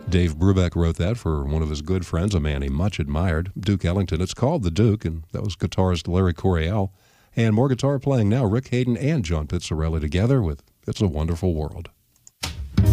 Dave Brubeck wrote that for one of his good friends, a man he much admired, Duke Ellington. It's called The Duke, and that was guitarist Larry Coryell. And more guitar playing now, Rick Hayden and John Pizzarelli together with It's a Wonderful World.